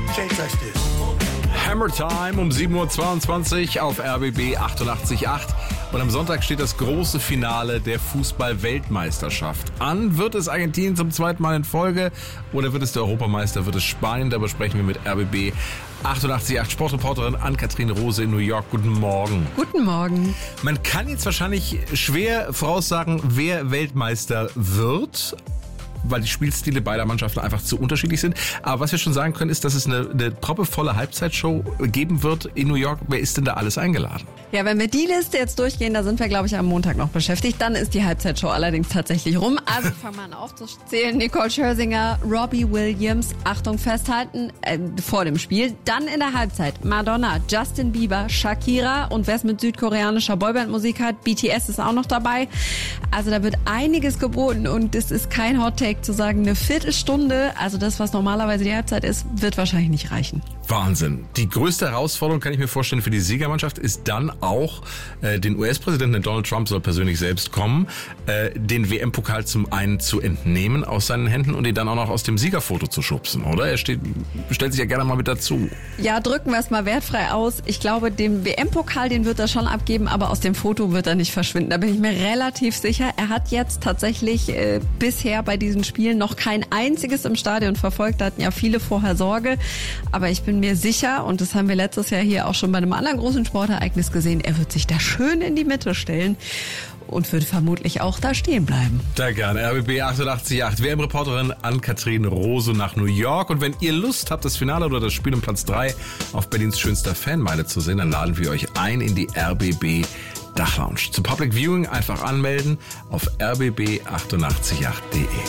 Can't touch this. Hammer Time um 7.22 Uhr auf RBB 88.8. Und am Sonntag steht das große Finale der Fußball-Weltmeisterschaft an. Wird es Argentinien zum zweiten Mal in Folge oder wird es der Europameister, wird es Spanien? Darüber sprechen wir mit RBB 88.8 Sportreporterin Ann-Kathrin Rose in New York. Guten Morgen. Guten Morgen. Man kann jetzt wahrscheinlich schwer voraussagen, wer Weltmeister wird, weil die Spielstile beider Mannschaften einfach zu unterschiedlich sind. Aber was wir schon sagen können, ist, dass es eine proppevolle Halbzeitshow geben wird in New York. Wer ist denn da alles eingeladen? Ja, wenn wir die Liste jetzt durchgehen, da sind wir, glaube ich, am Montag noch beschäftigt. Dann ist die Halbzeitshow allerdings tatsächlich rum. Also fangen wir an aufzuzählen. Nicole Scherzinger, Robbie Williams, Achtung festhalten, vor dem Spiel. Dann in der Halbzeit Madonna, Justin Bieber, Shakira und wer es mit südkoreanischer Boybandmusik hat, BTS ist auch noch dabei. Also da wird einiges geboten und es ist kein Hot Take zu sagen, eine Viertelstunde, also das, was normalerweise die Halbzeit ist, wird wahrscheinlich nicht reichen. Wahnsinn. Die größte Herausforderung, kann ich mir vorstellen, für die Siegermannschaft ist dann auch, den US-Präsidenten Donald Trump soll persönlich selbst kommen, den WM-Pokal zum einen zu entnehmen aus seinen Händen und ihn dann auch noch aus dem Siegerfoto zu schubsen, oder? Er stellt sich ja gerne mal mit dazu. Ja, drücken wir es mal wertfrei aus. Ich glaube, den WM-Pokal, den wird er schon abgeben, aber aus dem Foto wird er nicht verschwinden. Da bin ich mir relativ sicher. Er hat jetzt tatsächlich bisher bei diesen Spielen noch kein einziges im Stadion verfolgt. Da hatten ja viele vorher Sorge. Aber ich bin mir sicher, und das haben wir letztes Jahr hier auch schon bei einem anderen großen Sportereignis gesehen, er wird sich da schön in die Mitte stellen und wird vermutlich auch da stehen bleiben. Da gerne. RBB 88.8. WM-Reporterin Ann-Kathrin Rose nach New York. Und wenn ihr Lust habt, das Finale oder das Spiel um Platz 3 auf Berlins schönster Fanmeile zu sehen, dann laden wir euch ein in die RBB Dachlounge. Zum Public Viewing einfach anmelden auf rbb888.de.